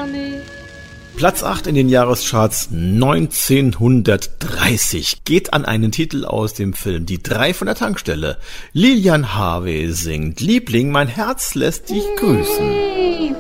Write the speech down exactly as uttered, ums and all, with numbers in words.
Honey. Platz acht in den Jahrescharts neunzehnhundertdreißig geht an einen Titel aus dem Film Die drei von der Tankstelle. Lilian Harvey singt Liebling, mein Herz lässt dich grüßen.